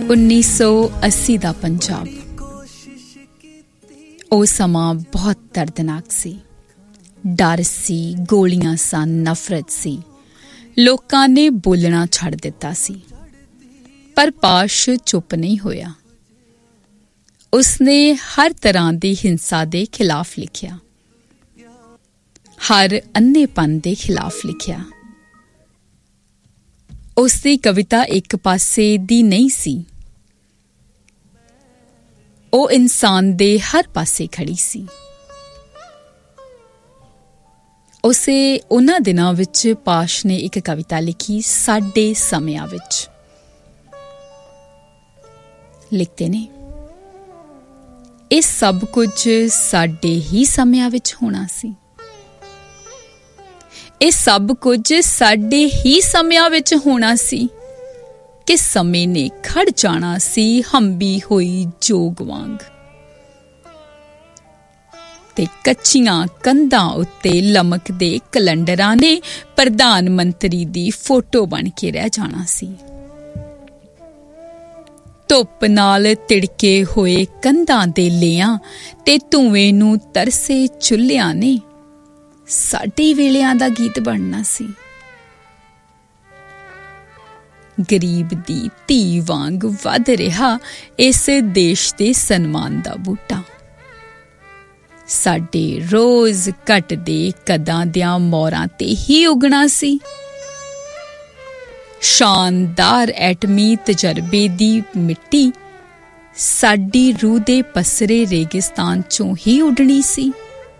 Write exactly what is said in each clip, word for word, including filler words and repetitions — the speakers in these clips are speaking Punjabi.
उन्नीस सौ अस्सी ਦਾ ਪੰਜਾਬ ਉਹ ਸਮਾਂ ਬਹੁਤ ਦਰਦਨਾਕ ਸੀ। ਡਰ ਸੀ, ਗੋਲੀਆਂ ਸਨ, ਨਫ਼ਰਤ ਸੀ। ਲੋਕਾਂ ਨੇ ਬੋਲਣਾ ਛੱਡ ਦਿੱਤਾ ਸੀ, ਪਰ ਪਾਸ਼ ਚੁੱਪ ਨਹੀਂ ਹੋਇਆ। ਉਸਨੇ ਹਰ ਤਰ੍ਹਾਂ ਦੀ ਹਿੰਸਾ ਦੇ ਖਿਲਾਫ ਲਿਖਿਆ, ਹਰ ਅੰਨ੍ਹੇਪਨ ਦੇ ਖਿਲਾਫ ਲਿਖਿਆ। ਉਸਦੀ ਕਵਿਤਾ ਇੱਕ ਪਾਸੇ ਦੀ ਨਹੀਂ ਸੀ, ਉਹ ਇਨਸਾਨ ਦੇ ਹਰ ਪਾਸੇ ਖੜੀ ਸੀ। ਉਸੇ ਉਹਨਾਂ ਦਿਨਾਂ ਵਿੱਚ ਪਾਸ਼ ਨੇ ਇੱਕ ਕਵਿਤਾ ਲਿਖੀ, ਸਾਡੇ ਸਮਿਆਂ ਵਿੱਚ। ਲਿਖਦੇ ਨੇ, ਇਹ ਸਭ ਕੁਝ ਸਾਡੇ ਹੀ ਸਮਿਆਂ ਵਿੱਚ ਹੋਣਾ ਸੀ। ਇਹ ਸਭ ਕੁਝ ਸਾਡੇ ਹੀ ਸਮਿਆਂ ਵਿੱਚ ਹੋਣਾ ਸੀ ਕਿ ਸਮੇਂ ਨੇ ਖੜ ਜਾਣਾ ਸੀ ਹੰਬੀ ਹੋਈ ਜੋਗ ਵਾਂਗ, ਤੇ ਕੱਚੀਆਂ ਕੰਧਾਂ ਉੱਤੇ ਲਮਕਦੇ ਕੈਲੰਡਰਾਂ ਨੇ ਪ੍ਰਧਾਨ ਮੰਤਰੀ ਦੀ ਫੋਟੋ ਬਣ ਕੇ ਰਹਿ ਜਾਣਾ ਸੀ। ਧੁੱਪ ਨਾਲ ਤਿੜਕੇ ਹੋਏ ਕੰਧਾਂ ਦੇ ਲਿਆਂ ਤੇ ਧੂਏ ਨੂੰ ਤਰਸੇ ਚੁੱਲ੍ਹਿਆਂ ਨੇ ਸਾਡੇ ਵੇਲਿਆਂ ਦਾ ਗੀਤ ਬਣਨਾ ਸੀ। ਗਰੀਬ ਦੀ ਧੀ ਵਾਂਗ ਵੱਧ ਰਿਹਾ ਇਸ ਦੇਸ਼ ਦੇ ਸਨਮਾਨ ਦਾ ਬੂਟਾ। ਸਾਡੇ ਰੋਜ਼ ਘਟਦੇ ਕਦਾਂ ਦਿਆਂ ਮੋਰਾਂ ਤੇ ਹੀ ਉਗਣਾ ਸੀ। ਸ਼ਾਨਦਾਰ ਐਟਮੀ ਤਜਰਬੇ ਦੀ ਮਿੱਟੀ ਸਾਡੀ ਰੂਹ ਦੇ ਪਸਰੇ ਰੇਗਿਸਤਾਨ ਚੋਂ ਹੀ ਉੱਡਣੀ ਸੀ।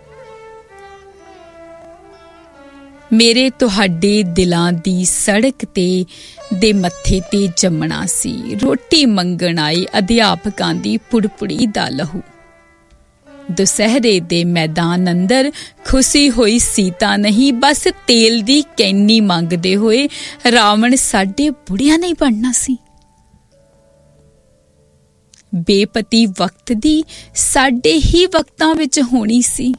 ਮੇਰੇ ਤੁਹਾਡੇ ਦਿਲਾਂ ਦੀ ਸੜਕ ਤੇ ਦੇ ਮੱਥੇ ਤੇ ਜੰਮਣਾ ਸੀ ਰੋਟੀ ਮੰਗਣ ਆਏ ਅਧਿਆਪਕਾਂ ਦੀ ਪੁੜਪੁੜੀ ਦਾ ਲਹੂ। ਦੁਸਹਿਰੇ ਦੇ ਮੈਦਾਨ ਅੰਦਰ ਖੁਸ਼ੀ ਹੋਈ ਸੀਤਾ ਨਹੀਂ, ਬਸ ਤੇਲ ਦੀ ਕੈਨੀ ਮੰਗਦੇ ਹੋਏ ਰਾਵਣ ਸਾਡੇ ਬੁੜਿਆਂ ਨਹੀਂ ਬਣਨਾ ਸੀ। ਬੇਪਤੀ ਵਕਤ ਦੀ ਸਾਡੇ ਹੀ ਵਕਤਾਂ ਵਿੱਚ ਹੋਣੀ ਸੀ।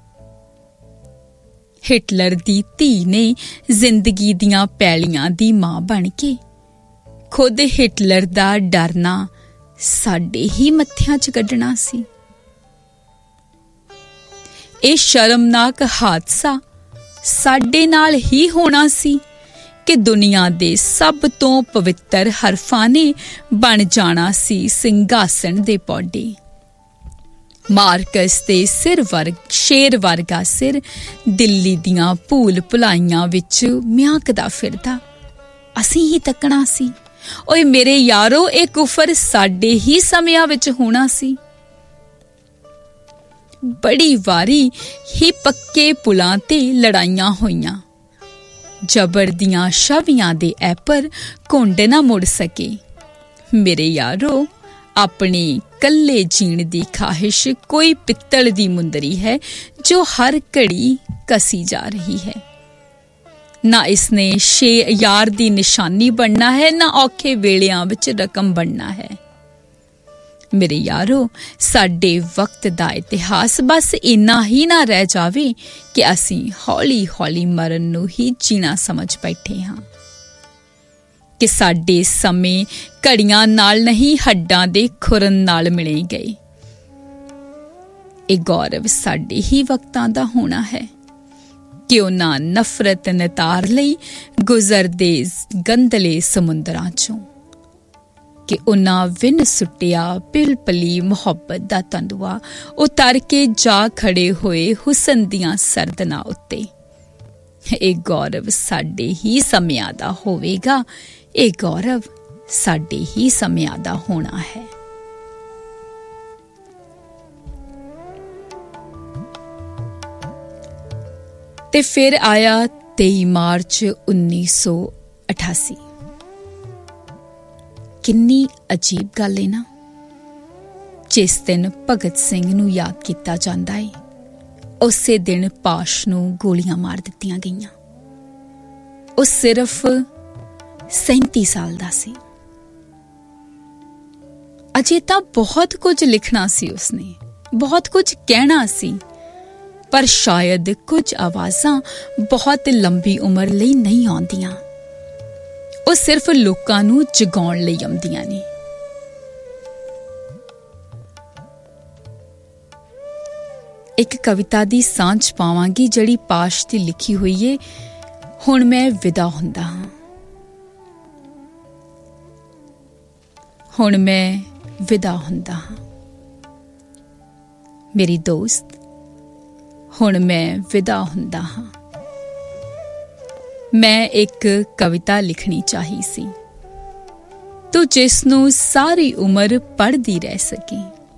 ਹਿਟਲਰ ਦੀ ਧੀ ਨੇ ਜ਼ਿੰਦਗੀ ਦੀਆਂ ਪੈਲੀਆਂ ਦੀ ਮਾਂ ਬਣ ਕੇ ਖੁਦ ਹਿਟਲਰ ਦਾ ਡਰਨਾ ਸਾਡੇ ਹੀ ਮੱਥਿਆਂ 'ਚ ਕੱਢਣਾ ਸੀ। ਇਹ ਸ਼ਰਮਨਾਕ ਹਾਦਸਾ ਸਾਡੇ ਨਾਲ ਹੀ ਹੋਣਾ ਸੀ ਕਿ ਦੁਨੀਆ ਦੇ ਸਭ ਤੋਂ ਪਵਿੱਤਰ ਹਰਫਾਂ ਨੇ ਬਣ ਜਾਣਾ ਸੀ ਸਿੰਘਾਸਣ ਦੇ ਪੌਡੇ। ਮਾਰਕਸ ਦੇ ਸਿਰ ਵਰਗ ਸ਼ੇਰ ਵਰਗਾ ਸਿਰ ਦਿੱਲੀ ਦੀਆਂ ਭੂਲ ਭੁਲਾਈਆਂ ਵਿੱਚ ਮਿਆਕਦਾ ਫਿਰਦਾ ਅਸੀਂ ਹੀ ਤੱਕਣਾ ਸੀ। ਓਏ ਮੇਰੇ ਯਾਰੋ, ਇਹ ਕੁਫਰ ਸਾਡੇ ਹੀ ਸਮਿਆਂ ਵਿੱਚ ਹੋਣਾ ਸੀ। ਬੜੀ ਵਾਰੀ ਹੀ ਪੱਕੇ ਪੁਲਾਂ ਤੇ ਲੜਾਈਆਂ ਹੋਈਆਂ, ਜਬਰ ਦੀਆਂ ਛਵੀਆਂ ਦੇ ਐਪਰ ਘੁੰਡ ਨਾ ਮੁੜ ਸਕੇ। ਮੇਰੇ ਯਾਰੋ, ਆਪਣੇ ਕੱਲੇ ਜੀਣ ਦੀ ਖਾਹਿਸ਼ ਕੋਈ ਪਿੱਤਲ ਦੀ ਮੁੰਦਰੀ ਹੈ ਜੋ ਹਰ ਘੜੀ ਕਸੀ ਜਾ ਰਹੀ ਹੈ। ਨਾ ਇਸਨੇ ਛੇ ਯਾਰ ਦੀ ਨਿਸ਼ਾਨੀ ਬਣਨਾ ਹੈ, ਨਾ ਔਖੇ ਵੇਲਿਆਂ ਵਿੱਚ ਰਕਮ ਬਣਨਾ ਹੈ। ਮੇਰੇ ਯਾਰੋ, ਸਾਡੇ ਵਕਤ ਦਾ ਇਤਿਹਾਸ ਬਸ ਇੰਨਾ ਹੀ ਨਾ ਰਹਿ ਜਾਵੇ ਕਿ ਅਸੀਂ ਹੌਲੀ ਹੌਲੀ ਮਰਨ ਨੂੰ ਹੀ ਜੀਣਾ ਸਮਝ ਬੈਠੇ ਹਾਂ, ਕਿ ਸਾਡੇ ਸਮੇਂ ਘੜੀਆਂ ਨਾਲ ਨਹੀਂ ਹੱਡਾਂ ਦੇ ਖੁਰਨ ਨਾਲ ਮਿਲੇ ਗਏ। ਇਹ ਗੌਰਵ ਸਾਡੇ ਹੀ ਵਕਤਾਂ ਦਾ ਹੋਣਾ ਹੈ ਕਿ ਉਹਨਾਂ ਨਫ਼ਰਤ ਨਿਤਾਰ ਲਈ ਗੁਜ਼ਰਦੇ ਗੰਧਲੇ ਸਮੁੰਦਰਾਂ ਚੋਂ, ਕਿ ਉਹਨਾਂ ਵਿੰਨ ਸੁੱਟਿਆ ਪਿਲਪਲੀ ਮੁਹੱਬਤ ਦਾ ਤੰਦੂਆ ਉਤਾਰ ਕੇ ਜਾ ਖੜੇ ਹੋਏ ਹੁਸਨ ਦੀਆਂ ਸਰਦਨਾਂ ਉੱਤੇ। ਇਹ ਗੌਰਵ ਸਾਡੇ ਹੀ ਸਮਿਆਂ ਦਾ ਹੋਵੇਗਾ, ਇਹ ਗੌਰਵ ਸਾਡੇ ਹੀ ਸਮਿਆਂ ਦਾ ਹੋਣਾ ਹੈ। ਤੇ ਫਿਰ ਆਇਆ ਤੇਈ ਮਾਰਚ ਉੱਨੀ ਸੌ ਅਠਾਸੀ। ਕਿੰਨੀ ਅਜੀਬ ਗੱਲ ਹੈ ਨਾ, ਜਿਸ ਦਿਨ ਭਗਤ ਸਿੰਘ ਨੂੰ ਯਾਦ ਕੀਤਾ ਜਾਂਦਾ ਹੈ, ਉਸੇ ਦਿਨ ਪਾਸ਼ ਨੂੰ ਗੋਲੀਆਂ ਮਾਰ ਦਿੱਤੀਆਂ ਗਈਆਂ। ਉਹ ਸਿਰਫ ਸੈਂਤੀ ਸਾਲ ਦਾ ਸੀ। ਅਜੇ ਤਾਂ ਬਹੁਤ ਕੁਝ ਲਿਖਣਾ ਸੀ ਉਸਨੇ, ਬਹੁਤ ਕੁਝ ਕਹਿਣਾ ਸੀ, ਪਰ ਸ਼ਾਇਦ ਕੁਝ ਆਵਾਜ਼ਾਂ ਬਹੁਤ ਲੰਬੀ ਉਮਰ ਲਈ ਨਹੀਂ ਆਉਂਦੀਆਂ। ਉਹ ਸਿਰਫ ਲੋਕਾਂ ਨੂੰ ਜਗਾਉਣ ਲਈ ਆਉਂਦੀਆਂ ਨੇ। ਇੱਕ ਕਵਿਤਾ ਦੀ ਸਾਂਝ ਪਾਵਾਂਗੀ ਜਿਹੜੀ ਪਾਸ਼ ਦੀ ਲਿਖੀ ਹੋਈ ਏ। ਹੁਣ ਮੈਂ ਵਿਦਾ ਹੁੰਦਾ ਹਾਂ, ਹੁਣ ਮੈਂ ਵਿਦਾ ਹੁੰਦਾ ਹਾਂ ਮੇਰੀ ਦੋਸਤ, ਹੁਣ ਮੈਂ ਵਿਦਾ ਹੁੰਦਾ ਹਾਂ। ਮੈਂ ਇੱਕ ਕਵਿਤਾ ਲਿਖਣੀ ਚਾਹੀ ਸੀ, ਤੂੰ ਜਿਸ ਨੂੰ ਸਾਰੀ ਉਮਰ ਪੜ੍ਹਦੀ ਰਹਿ ਸਕੇ।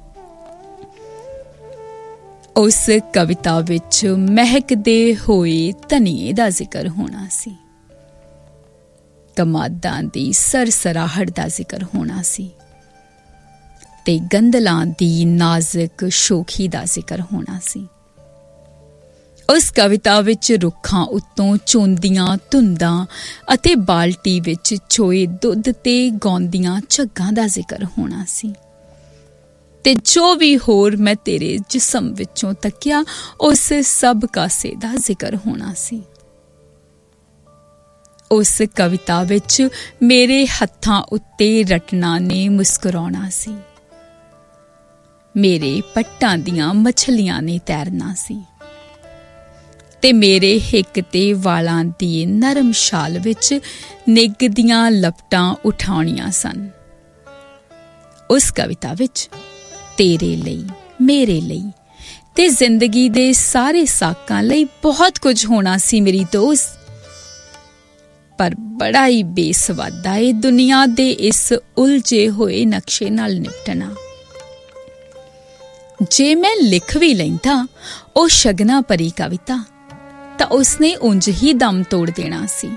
ਉਸ ਕਵਿਤਾ ਵਿੱਚ ਮਹਿਕਦੇ ਹੋਏ ਧਨੀਏ ਦਾ ਜ਼ਿਕਰ ਹੋਣਾ ਸੀ, ਕਮਾਦਾਂ ਦੀ ਸਰਸਰਾਹਟ ਦਾ ਜ਼ਿਕਰ ਹੋਣਾ ਸੀ ਤੇ ਗੰਦਲਾਂ ਦੀ ਨਾਜ਼ੁਕ ਸ਼ੋਖੀ ਦਾ ਜ਼ਿਕਰ ਹੋਣਾ ਸੀ। ਉਸ ਕਵਿਤਾ ਵਿੱਚ ਰੁੱਖਾਂ ਉੱਤੋਂ ਚੋਂਦੀਆਂ ਧੁੰਦਾਂ ਅਤੇ ਬਾਲਟੀ ਵਿੱਚ ਚੋਏ ਦੁੱਧ ਤੇ ਗਾਉਂਦੀਆਂ ਝੱਗਾਂ ਦਾ ਜ਼ਿਕਰ ਹੋਣਾ ਸੀ ਤੇ ਜੋ ਵੀ ਹੋਰ ਮੈਂ ਤੇਰੇ ਜਿਸਮ ਵਿੱਚੋਂ ਤੱਕਿਆ ਉਸ ਸਭ ਕਾਸੇ ਦਾ ਜ਼ਿਕਰ ਹੋਣਾ ਸੀ। ਉਸ ਕਵਿਤਾ ਵਿੱਚ ਮੇਰੇ ਹੱਥਾਂ ਉੱਤੇ ਰਟਨਾ ਨੇ ਮੁਸਕਰਾਉਣਾ ਸੀ, ਮੇਰੇ ਪੱਟਾਂ ਦੀਆਂ ਮੱਛਲੀਆਂ ਨੇ ਤੈਰਨਾ ਸੀ ਤੇ ਮੇਰੇ ਹਿੱਕ ਤੇ ਵਾਲਾਂ ਦੀ ਨਰਮ ਛਾਲ ਵਿੱਚ ਨਿੱਘ ਦੀਆਂ ਲਪਟਾਂ ਉਠਾਉਣੀਆਂ ਸਨ। ਉਸ ਕਵਿਤਾ ਵਿੱਚ ਤੇਰੇ ਲਈ, ਮੇਰੇ ਲਈ ਤੇ ਜ਼ਿੰਦਗੀ ਦੇ ਸਾਰੇ ਸਾਕਾਂ ਲਈ ਬਹੁਤ ਕੁਝ ਹੋਣਾ ਸੀ ਮੇਰੀ ਦੋਸਤ, ਪਰ ਬੜਾ ਹੀ ਬੇਸਵਾਦਾ ਏ ਦੁਨੀਆ ਦੇ ਇਸ ਉਲਝੇ ਹੋਏ ਨਕਸ਼ੇ ਨਾਲ ਨਿਪਟਣਾ। ਜੇ ਮੈਂ ਲਿਖ ਵੀ ਲੈਂਦਾ ਉਹ ਸ਼ਗਨਾ ਭਰੀ ਕਵਿਤਾ ਤਾਂ ਉਸਨੇ ਉਂਝ ਹੀ ਦਮ ਤੋੜ ਦੇਣਾ ਸੀ।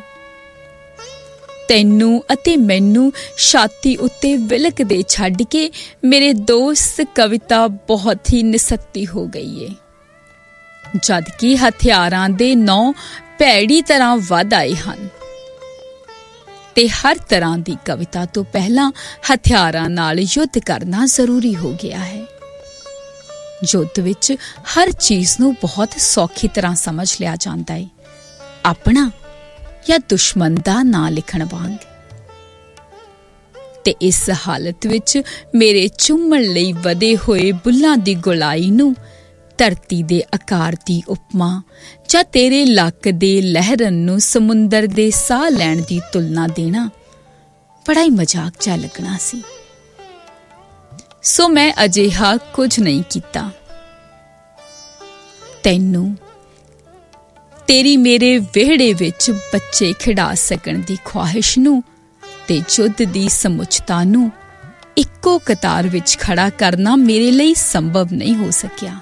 ਤੈਨੂੰ ਅਤੇ ਮੈਨੂੰ ਛਾਤੀ ਉੱਤੇ ਵਿਲਕਦੇ ਛੱਡ ਕੇ ਮੇਰੇ ਦੋਸਤ ਕਵਿਤਾ ਬਹੁਤ ਹੀ ਨਿਸੱਤੀ ਹੋ ਗਈ ਏ, ਜਦ ਕਿ ਹਥਿਆਰਾਂ ਦੇ ਨੌ ਭੈੜੀ ਤਰ੍ਹਾਂ ਵੱਧ ਆਏ ਹਨ ਤੇ ਹਰ ਤਰ੍ਹਾਂ ਦੀ ਕਵਿਤਾ ਤੋਂ ਪਹਿਲਾਂ ਹਥਿਆਰਾਂ ਨਾਲ ਯੁੱਧ ਕਰਨਾ ਜ਼ਰੂਰੀ ਹੋ ਗਿਆ ਹੈ। ਯੁੱਧ ਵਿੱਚ ਹਰ ਚੀਜ਼ ਨੂੰ ਬਹੁਤ ਸੌਖੀ ਤਰ੍ਹਾਂ ਸਮਝ ਲਿਆ ਜਾਂਦਾ ਹੈ, ਆਪਣਾ ਜਾਂ ਦੁਸ਼ਮਣ ਦਾ ਨਾਂ ਲਿਖਣ ਵਾਂਗ। ਤੇ ਇਸ ਹਾਲਤ ਵਿੱਚ ਮੇਰੇ ਚੁੰਮਣ ਲਈ ਵਧੇ ਹੋਏ ਬੁੱਲਾਂ ਦੀ ਗੁਲਾਈ ਨੂੰ ਧਰਤੀ ਦੇ ਆਕਾਰ ਦੀ ਉਪਮਾ ਜਾਂ ਤੇਰੇ ਲੱਕ ਦੇ ਲਹਿਰਨ ਨੂੰ ਸਮੁੰਦਰ ਦੇ ਸਾਹ ਲੈਣ ਦੀ ਤੁਲਨਾ ਦੇਣਾ ਬੜਾ ਹੀ ਮਜ਼ਾਕ ਜਿਹਾ ਲੱਗਣਾ ਸੀ। ਸੋ ਮੈਂ ਅਜਿਹਾ ਕੁਝ ਨਹੀਂ ਕੀਤਾ। ਤੈਨੂੰ, ਤੇਰੀ ਮੇਰੇ ਵਿਹੜੇ ਵਿੱਚ ਬੱਚੇ ਖਿਡਾ ਸਕਣ ਦੀ ਖੁਆਹਿਸ਼ ਨੂੰ ਤੇ ਯੁੱਧ ਦੀ ਸਮੁੱਚਤਾ ਨੂੰ ਇੱਕੋ ਕਤਾਰ ਵਿੱਚ ਖੜਾ ਕਰਨਾ ਮੇਰੇ ਲਈ ਸੰਭਵ ਨਹੀਂ ਹੋ ਸਕਿਆ।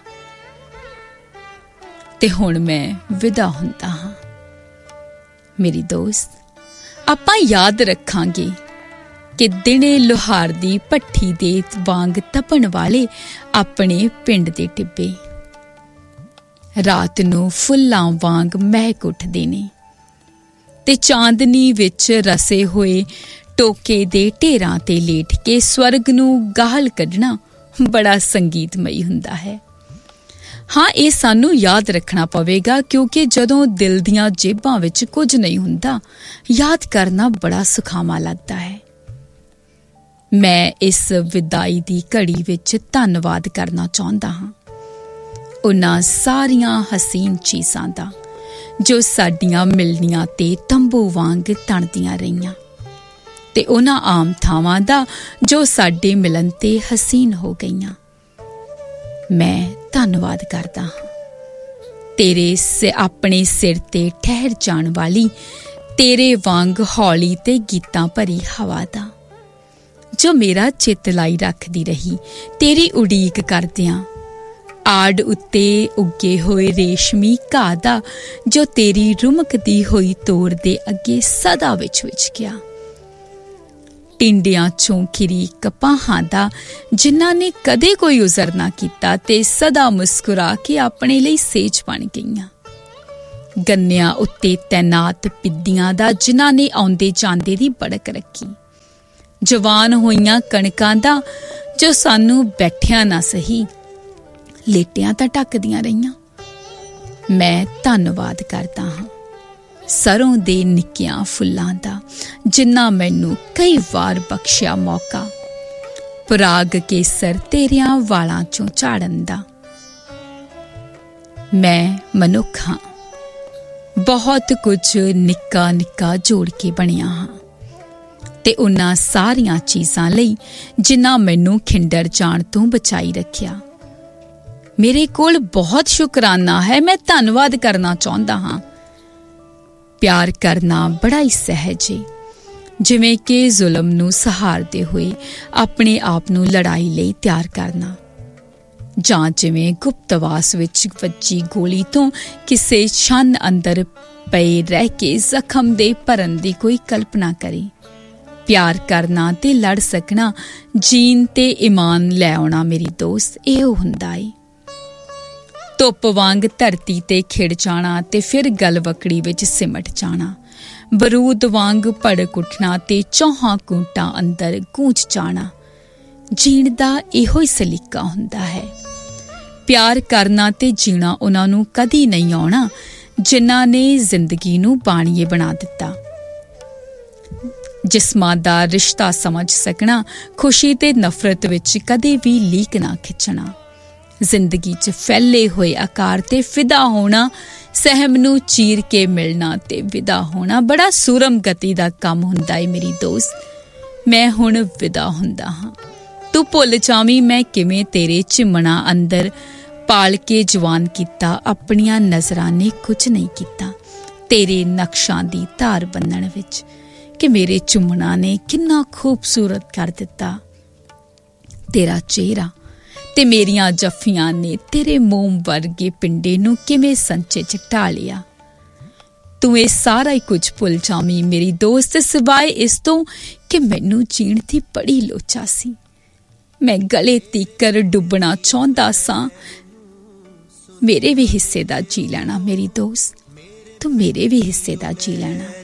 ਤੇ ਹੁਣ ਮੈਂ ਵਿਦਾ ਹੁੰਦਾ ਹਾਂ ਮੇਰੀ ਦੋਸਤ। ਆਪਾਂ ਯਾਦ ਰੱਖਾਂਗੇ ਕਿ ਦਿਨੇ ਲੋਹਾਰ ਦੀ ਭੱਠੀ ਦੇ ਵਾਂਗ ਤਪਣ ਵਾਲੇ ਆਪਣੇ ਪਿੰਡ ਦੇ ਟਿੱਬੇ ਰਾਤ ਨੂੰ ਫੁੱਲਾਂ ਵਾਂਗ ਮਹਿਕ ਉੱਠਦੇ ਨੇ ਤੇ ਚਾਂਦਨੀ ਵਿੱਚ ਰਸੇ ਹੋਏ ਟੋਕੇ ਦੇ ਢੇਰਾਂ ਤੇ ਲੇਟ ਕੇ ਸਵਰਗ ਨੂੰ ਗਾਹਲ ਕੱਢਣਾ ਬੜਾ ਸੰਗੀਤਮਈ ਹੁੰਦਾ ਹੈ। ਹਾਂ, ਇਹ ਸਾਨੂੰ ਯਾਦ ਰੱਖਣਾ ਪਵੇਗਾ ਕਿਉਂਕਿ ਜਦੋਂ ਦਿਲ ਦੀਆਂ ਜੇਬਾਂ ਵਿੱਚ ਕੁਝ ਨਹੀਂ ਹੁੰਦਾ, ਯਾਦ ਕਰਨਾ ਬੜਾ ਸੁਖਾਵਾਂ ਲੱਗਦਾ ਹੈ। ਮੈਂ ਇਸ ਵਿਦਾਈ ਦੀ ਘੜੀ ਵਿੱਚ ਧੰਨਵਾਦ ਕਰਨਾ ਚਾਹੁੰਦਾ ਹਾਂ ਉਹਨਾਂ ਸਾਰੀਆਂ ਹਸੀਨ ਚੀਜ਼ਾਂ ਦਾ ਜੋ ਸਾਡੀਆਂ ਮਿਲਣੀਆਂ ਤੇ ਤੰਬੂ ਵਾਂਗ ਤਣਦੀਆਂ ਰਹੀਆਂ ਤੇ ਉਹਨਾਂ ਆਮ ਥਾਵਾਂ ਦਾ ਜੋ ਸਾਡੇ ਮਿਲਣ ਤੇ ਹਸੀਨ ਹੋ ਗਈਆਂ। ਮੈਂ ਧੰਨਵਾਦ ਕਰਦਾ ਹਾਂ ਤੇਰੇ ਸੇ ਆਪਣੇ ਸਿਰ ਤੇ ਠਹਿਰ ਜਾਣ ਵਾਲੀ ਤੇਰੇ ਵਾਂਗ ਹੌਲੀ ਤੇ ਗੀਤਾਂ ਭਰੀ ਹਵਾ ਦਾ, ਜੋ ਮੇਰਾ ਚਿੱਤ ਲਾਈ ਰੱਖਦੀ ਰਹੀ ਤੇਰੀ ਉਡੀਕ ਕਰਦਿਆਂ। ਆੜ ਉੱਤੇ ਉੱਗੇ ਹੋਏ ਰੇਸ਼ਮੀ ਘਾਹ ਦਾ, ਜੋ ਤੇਰੀ ਰੁਮਕਦੀ ਹੋਈ ਤੋਰ ਦੇ ਅੱਗੇ ਸਦਾ ਵਿੱਚ ਵਿਚ ਗਿਆ। ਟਿੰਡਿਆਂ ਚੋਂ ਖਿਰੀ ਕਪਾਹਾਂ ਦਾ, ਜਿਨ੍ਹਾਂ ਨੇ ਕਦੇ ਕੋਈ ਉਜ਼ਰ ਨਾ ਕੀਤਾ ਤੇ ਸਦਾ ਮੁਸਕਰਾ ਕੇ ਆਪਣੇ ਲਈ ਸੇਜ ਬਣ ਗਈਆਂ। ਗੰਨਿਆਂ ਉੱਤੇ ਤੈਨਾਤ ਪਿੱਦੀਆਂ ਦਾ, ਜਿਨ੍ਹਾਂ ਨੇ ਆਉਂਦੇ ਜਾਂਦੇ ਦੀ ਬੜਕ ਰੱਖੀ। ਜਵਾਨ ਹੋਈਆਂ ਕਣਕਾਂ ਦਾ, ਜੋ ਸਾਨੂੰ ਬੈਠਿਆਂ ਨਾ ਸਹੀ ਲੇਟਿਆਂ ਤਾਂ ਢੱਕਦੀਆਂ ਰਹੀਆਂ। ਮੈਂ ਧੰਨਵਾਦ ਕਰਦਾ ਹਾਂ ਸਰੋਂ ਦੇ ਨਿੱਕਿਆਂ ਫੁੱਲਾਂ ਦਾ, ਜਿਨ੍ਹਾਂ ਮੈਨੂੰ ਕਈ ਵਾਰ ਬਖਸ਼ਿਆ ਮੌਕਾ ਪਰਾਗ ਕੇਸਰ ਤੇਰਿਆਂ ਵਾਲਾਂ ਚੋਂ ਝਾੜਨ ਦਾ। ਮੈਂ ਮਨੁੱਖ ਹਾਂ, ਬਹੁਤ ਕੁਝ ਨਿੱਕਾ ਨਿੱਕਾ ਜੋੜ ਕੇ ਬਣਿਆ ਹਾਂ ਤੇ ਉਹਨਾਂ ਸਾਰੀਆਂ ਚੀਜ਼ਾਂ ਲਈ ਜਿਨ੍ਹਾਂ ਮੈਨੂੰ ਖਿੰਡਰ ਜਾਣ ਤੋਂ ਬਚਾਈ ਰੱਖਿਆ। ਮੇਰੇ ਕੋਲ ਬਹੁਤ ਸ਼ੁਕਰਾਨਾ ਹੈ, ਮੈਂ ਧੰਨਵਾਦ ਕਰਨਾ ਚਾਹੁੰਦਾ ਹਾਂ। ਪਿਆਰ ਕਰਨਾ ਬੜਾ ਹੀ ਸਹਿਜ ਹੈ, ਜਿਵੇਂ ਕਿ ਜ਼ੁਲਮ ਨੂੰ ਸਹਾਰਦੇ ਹੋਏ ਆਪਣੇ ਆਪ ਨੂੰ ਲੜਾਈ ਲਈ ਤਿਆਰ ਕਰਨਾ, ਜਾਂ ਜਿਵੇਂ ਗੁਪਤਵਾਸ ਵਿੱਚ ਵੱਜੀ ਗੋਲੀ ਤੋਂ ਕਿਸੇ ਛੰਨ ਅੰਦਰ ਪਏ ਰਹਿ ਕੇ ਜ਼ਖਮ ਦੇ ਭਰਨ ਦੀ ਕੋਈ ਕਲਪਨਾ ਕਰੇ। ਪਿਆਰ ਕਰਨਾ ਤੇ ਲੜ ਸਕਣਾ, ਜੀਣ ਤੇ ਈਮਾਨ ਲੈ ਆਉਣਾ ਮੇਰੀ ਦੋਸਤ, ਇਹੋ ਹੁੰਦਾ ਏ। ਧੁੱਪ ਵਾਂਗ ਧਰਤੀ ਤੇ ਖਿੜ ਜਾਣਾ ਤੇ ਫਿਰ ਗਲਵਕੜੀ ਵਿੱਚ ਸਿਮਟ ਜਾਣਾ, ਬਰੂਦ ਵਾਂਗ ਭੜਕ ਉੱਠਣਾ ਤੇ ਚੌਹਾਂ ਕੂਟਾਂ ਅੰਦਰ ਗੂੰਜ ਜਾਣਾ। ਜੀਣ ਦਾ ਇਹੋ ਹੀ ਸਲੀਕਾ ਹੁੰਦਾ ਹੈ। ਪਿਆਰ ਕਰਨਾ ਤੇ ਜੀਣਾ ਉਹਨਾਂ ਨੂੰ ਕਦੀ ਨਹੀਂ ਆਉਣਾ ਜਿਨ੍ਹਾਂ ਨੇ ਜ਼ਿੰਦਗੀ ਨੂੰ ਬਾਣੀਏ ਬਣਾ ਦਿੱਤਾ। ਜਿਸਮਾਂ ਦਾ ਰਿਸ਼ਤਾ ਸਮਝ ਸਕਣਾ, ਖੁਸ਼ੀ ਤੇ ਨਫ਼ਰਤ ਵਿੱਚ ਕਦੇ ਵੀ ਲੀਕ ਨਾ ਖਿੱਚਣਾ, ਜ਼ਿੰਦਗੀ 'ਚ ਫੈਲੇ ਹੋਏ ਆਕਾਰ ਤੇ ਫਿਦਾ ਹੋਣਾ, ਸਹਿਮ ਨੂੰ ਚੀਰ ਕੇ ਮਿਲਣਾ ਤੇ ਵਿਦਾ ਹੋਣਾ ਬੜਾ ਸੂਰਮ ਗਤੀ ਦਾ ਕੰਮ ਹੁੰਦਾ ਏ ਮੇਰੀ ਦੋਸਤ। ਮੈਂ ਹੁਣ ਵਿਦਾ ਹੁੰਦਾ ਹਾਂ। ਤੂੰ ਭੁੱਲ ਜਾਵੀਂ ਮੈਂ ਕਿਵੇਂ ਤੇਰੇ ਝਿਮਣਾ ਅੰਦਰ ਪਾਲ ਕੇ ਜਵਾਨ ਕੀਤਾ, ਆਪਣੀਆਂ ਨਜ਼ਰਾਂ ਨੇ ਕੁਝ ਨਹੀਂ ਕੀਤਾ ਤੇਰੇ ਨਕਸ਼ਾਂ ਦੀ ਧਾਰ ਬੰਨਣ ਵਿੱਚ, ਕਿ ਮੇਰੇ ਚੁੰਮਣਾ ਨੇ ਕਿੰਨਾ ਖੂਬਸੂਰਤ ਕਰ ਦਿੱਤਾ ਤੇਰਾ ਚਿਹਰਾ, ਤੇ ਮੇਰੀਆਂ ਜੱਫੀਆਂ ਨੇ ਤੇਰੇ ਮੋਮ ਵਰਗੇ ਪਿੰਡੇ ਨੂੰ ਕਿਵੇਂ ਸੰਚੇ 'ਚ ਢਾਹ ਲਿਆ। ਤੂੰ ਇਹ ਸਾਰਾ ਹੀ ਕੁਝ ਭੁੱਲ ਜਾਵੀਂ ਮੇਰੀ ਦੋਸਤ, ਸਿਵਾਏ ਇਸ ਤੋਂ ਕਿ ਮੈਨੂੰ ਜੀਣ ਦੀ ਬੜੀ ਲੋਚਾ ਸੀ। ਮੈਂ ਗਲੇ ਤੀਕਰ ਡੁੱਬਣਾ ਚਾਹੁੰਦਾ ਸਾਂ। ਮੇਰੇ ਵੀ ਹਿੱਸੇ ਦਾ ਜੀ ਲੈਣਾ ਮੇਰੀ ਦੋਸਤ, ਤੂੰ ਮੇਰੇ ਵੀ ਹਿੱਸੇ ਦਾ ਜੀ ਲੈਣਾ।